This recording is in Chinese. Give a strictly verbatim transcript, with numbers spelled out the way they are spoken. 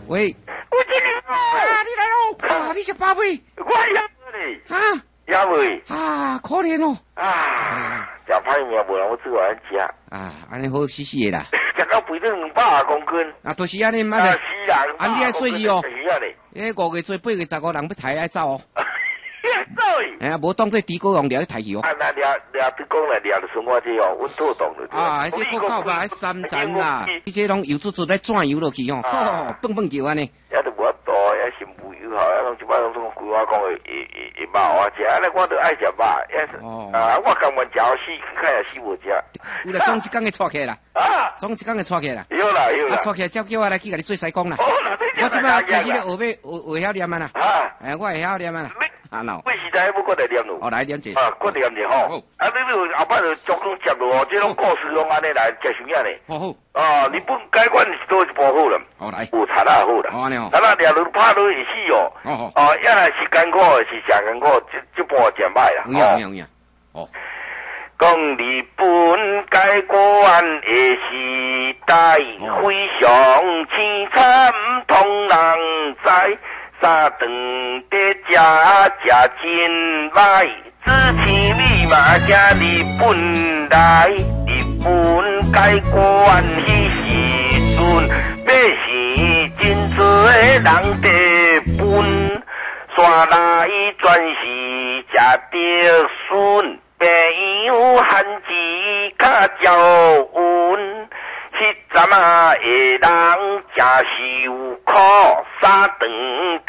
喂， 我这里啊，你来喽！啊，你是爸妹？ 我也你啊， 也未啊，可怜哦！ 啊，食歹命无人我做安食。 啊，安尼好死死的啦！ 食到肥到两百啊公斤。 啊，都是安尼嘛啊， 的。 是啦， 啊，你爱说伊哦。 是啊嘞。 诶，五月做八月十五人要抬爱走哦。 对。 哎呀，无当做猪狗用掠去抬去哦。 啊，那掠掠猪公来掠就算我这哦，阮拖动了。 啊，这个靠吧，三层啦，伊这拢油滋滋在转油落去吼，吼，蹦蹦叫安尼。 也都无法度，也是无油吼，也拢一摆拢总规我讲会会会会肉啊食，安尼我都爱食肉，也是。啊，我甘愿食死，看也死无食。 有啦，总一工会错起啦。啊，总一工会错起啦。 有啦有啦。 啊，错起照叫我来去甲你做西工啦。 哦，那你我即摆家己咧学尾学会晓念啊啦。 啊。 哎，我会晓念啊啦。啊喏。 我时代要过来念咯。 哦，来念者。 啊，过来念者吼。啊，你你后摆就逐工接落哦，这种故事拢安尼来食成样嘞。 好好。 啊，日本改管是多一部好啦。 好来。 有贼仔好啦。 哦安尼哦。 贼仔掠落拍落会死哦。哦哦。哦，也来是艰苦是上艰苦，这这部真歹啦。 有影有影。哦。 讲日本改管的时代非常凄惨，唔通人知。三顿在食食真歹，只请你嘛惊日本来。日本改管迄时阵，百姓真多人得分，山来全是食着笋，朋友罕钱较招运。迄阵啊，的人真是有苦，三顿。